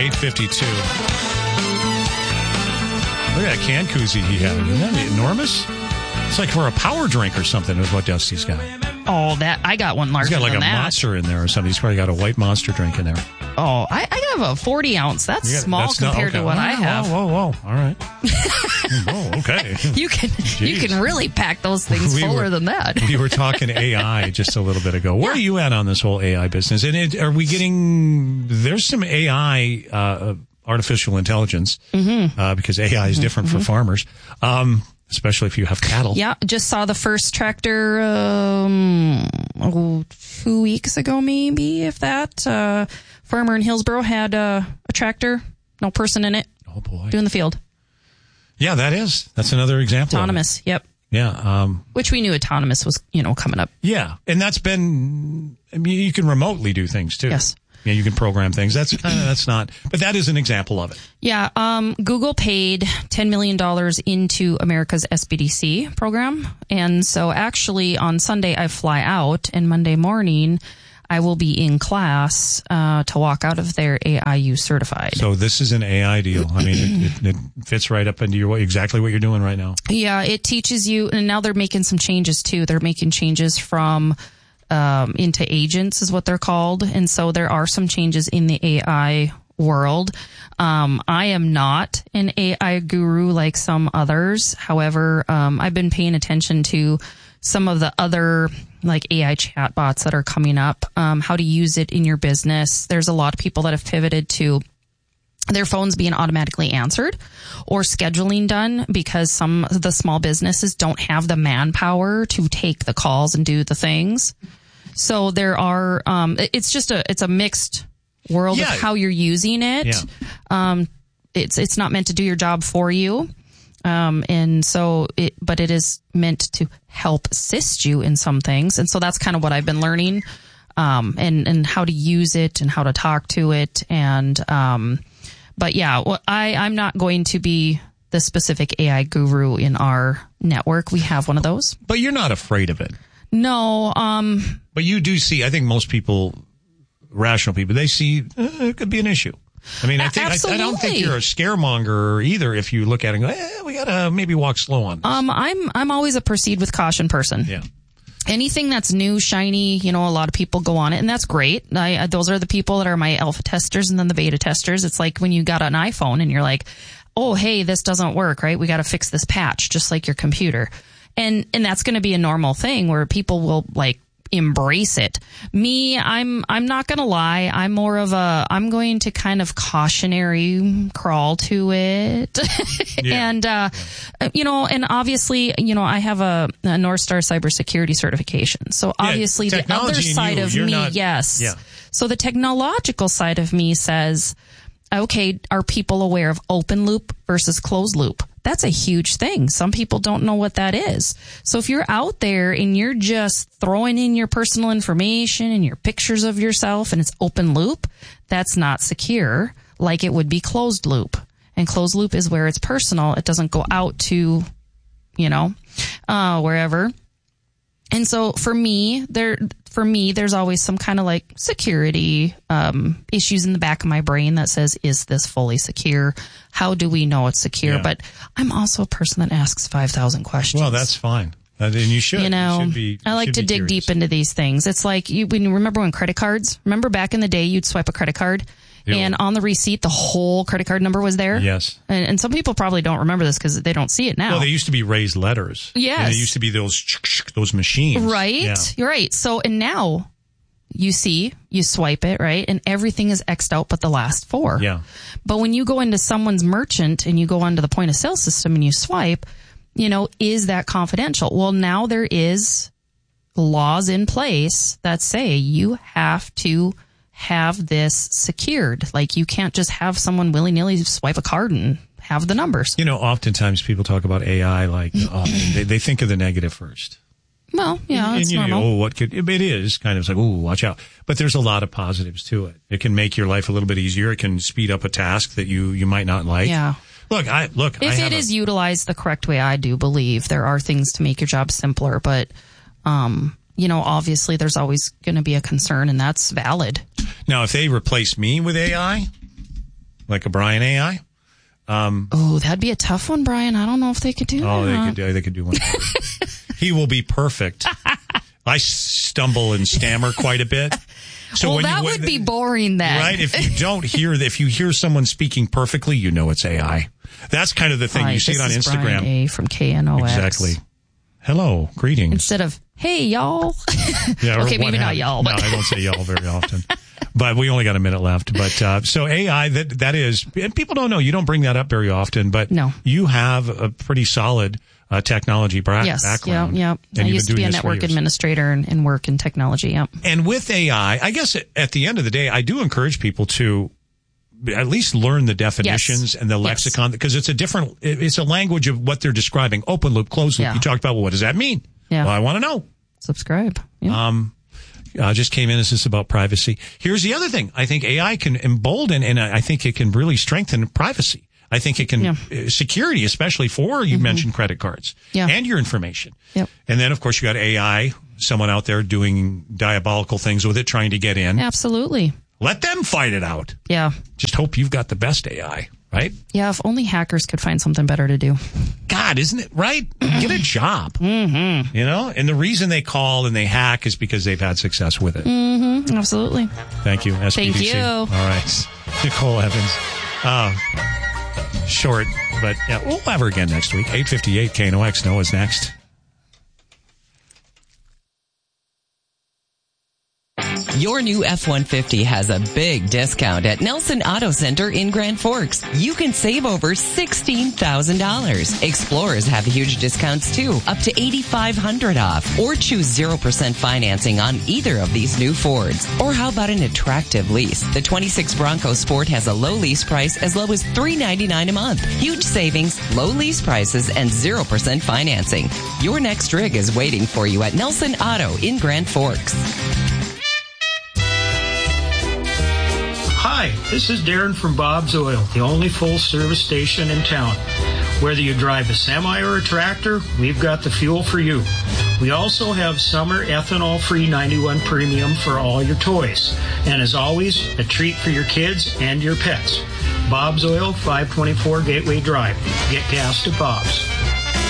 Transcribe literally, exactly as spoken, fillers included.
eight fifty-two. Look at that can koozie he had. Isn't that enormous? It's like for a power drink or something is what Dusty's got. Oh, that I got one larger He's got like than a that. monster in there or something. He's probably got a white monster drink in there. Oh, I, I have a forty ounce. That's got, small that's compared not, okay. to what whoa, I have. Whoa, whoa, whoa. All right. Whoa, okay. You can Jeez. you can really pack those things We fuller were- than that. We were talking A I just a little bit ago. Where are you at on this whole A I business? And it, are we getting, there's some A I, uh, artificial intelligence, mm-hmm. uh, because A I is different mm-hmm. for farmers. Um, especially if you have cattle. Yeah, just saw the first tractor um, oh, two weeks ago, maybe, if that. Uh, farmer in Hillsboro had uh, a tractor, no person in it. Oh, boy. Doing the field. Yeah, that is. That's another example. Autonomous, yep. Yeah. Um, Which we knew autonomous was, you know, coming up. Yeah, and that's been, I mean, you can remotely do things, too. Yes. Yeah, you can program things. That's uh, that's not, but that is an example of it. Yeah, um, Google paid ten million dollars into America's S B D C program. And so actually on Sunday I fly out, and Monday morning I will be in class uh, to walk out of there A I U certified. So this is an A I deal. I mean, it, it, it fits right up into your exactly what you're doing right now. Yeah, it teaches you, and now they're making some changes too. They're making changes from Um, into agents is what they're called. And so there are some changes in the A I world. Um, I am not an A I guru like some others. However, um, I've been paying attention to some of the other like A I chatbots that are coming up, um, how to use it in your business. There's a lot of people that have pivoted to their phones being automatically answered or scheduling done because some of the small businesses don't have the manpower to take the calls and do the things. So there are, um, it's just a, it's a mixed world yeah. of how you're using it. Yeah. Um, it's, it's not meant to do your job for you. Um, and so it, but it is meant to help assist you in some things. And so that's kind of what I've been learning, um, and, and how to use it and how to talk to it. And, um, but yeah, well, I, I'm not going to be the specific A I guru in our network. We have one of those. But you're not afraid of it. No, um, but you do see, I think most people, rational people, they see uh, it could be an issue. I mean, I think, I, I don't think you're a scaremonger either if you look at it and go, eh, we gotta maybe walk slow on this. Um, I'm, I'm always a proceed with caution person. Yeah. Anything that's new, shiny, you know, a lot of people go on it, and that's great. I, those are the people that are my alpha testers and then the beta testers. It's like when you got an iPhone and you're like, oh, hey, this doesn't work, right? We got to fix this patch, just like your computer. And, and that's going to be a normal thing where people will like embrace it. Me, I'm, I'm not going to lie. I'm more of a, I'm going to kind of cautionary crawl to it. Yeah. And, uh, yeah. you know, and obviously, you know, I have a, a North Star cybersecurity certification. So obviously yeah, the other side you, of me, not, yes. Yeah. So the technological side of me says, okay, are people aware of open loop versus closed loop? That's a huge thing. Some people don't know what that is. So if you're out there and you're just throwing in your personal information and your pictures of yourself and it's open loop, that's not secure like it would be closed loop. And closed loop is where it's personal. It doesn't go out to, you know, uh, wherever. And so for me, there, for me, there's always some kind of like security, um, issues in the back of my brain that says, is this fully secure? How do we know it's secure? Yeah. But I'm also a person that asks five thousand questions. Well, that's fine. Uh, and you should. You know, you should be, you I like to dig curious. deep into these things. It's like you, when you remember when credit cards, remember back in the day, you'd swipe a credit card. Yep. And on the receipt, the whole credit card number was there. Yes. And, and some people probably don't remember this because they don't see it now. Well, they used to be raised letters. Yes. And they used to be those those machines. Right. Yeah. You're right. So, and now you see, you swipe it, right? And everything is X'd out but the last four. Yeah. But when you go into someone's merchant and you go onto the point of sale system and you swipe, you know, is that confidential? Well, now there is laws in place that say you have to have this secured. Like you can't just have someone willy-nilly swipe a card and have the numbers. You know, oftentimes people talk about A I like oh, they, they think of the negative first. Well, yeah, and, it's and, you normal. know, oh, what could it is kind of like, oh, watch out. But there's a lot of positives to it. It can make your life a little bit easier. It can speed up a task that you you might not like. Yeah. Look, I look. If I it a, is utilized the correct way, I do believe there are things to make your job simpler. But, um, you know, obviously there's always going to be a concern, and that's valid. Now, if they replace me with A I, like a Brian A I. Um, oh, that'd be a tough one, Brian. I don't know if they could do oh, that. they could do, they could do one. He will be perfect. I stumble and stammer quite a bit. So well, when that you, would be boring then. Right? If you don't hear, if you hear someone speaking perfectly, you know it's A I. That's kind of the thing. Hi, you see it on this is Instagram. Brian A. from K N O X. Exactly. Hello, greetings. Instead of, hey, y'all. Yeah, okay, maybe have, not y'all. But. No, I don't say y'all very often. But we only got a minute left. But uh, so A I, that that is, and people don't know. You don't bring that up very often, but no. you have a pretty solid uh, technology bra- yes, background. Yeah, yeah. I used to be a network administrator and, and work in technology. Yeah. And with A I, I guess at the end of the day, I do encourage people to at least learn the definitions yes. and the lexicon, because yes. it's a different, it's a language of what they're describing. Open loop, closed loop. Yeah. You talked about, well, what does that mean? Yeah. Well, I want to know. Subscribe. Yeah. Um, uh, just came in. This is about privacy. Here's the other thing. I think A I can embolden, and I think it can really strengthen privacy. I think it can, yeah. uh, security, especially for, you mm-hmm. mentioned credit cards yeah. and your information. Yep. And then, of course, you got A I, someone out there doing diabolical things with it, trying to get in. Absolutely. Let them fight it out. Yeah. Just hope you've got the best A I, right? Yeah, if only hackers could find something better to do. God, isn't it right? Get a job. Mm-hmm. You know? And the reason they call and they hack is because they've had success with it. Mm-hmm. Absolutely. Thank you, S P D C. Thank you. All right. Nicole Evans. Uh, short, but yeah, we'll have her again next week. eight fifty-eight K N O X. Noah's next. Your new F one fifty has a big discount at Nelson Auto Center in Grand Forks. You can save over sixteen thousand dollars. Explorers have huge discounts too, up to eight thousand five hundred dollars off. Or choose zero percent financing on either of these new Fords. Or how about an attractive lease? The twenty-six Bronco Sport has a low lease price as low as three hundred ninety-nine dollars a month. Huge savings, low lease prices, and zero percent financing. Your next rig is waiting for you at Nelson Auto in Grand Forks. Hi, this is Darren from Bob's Oil, the only full-service station in town. Whether you drive a semi or a tractor, we've got the fuel for you. We also have summer ethanol-free ninety-one Premium for all your toys. And as always, a treat for your kids and your pets. Bob's Oil, five twenty-four Gateway Drive. Get gas to Bob's.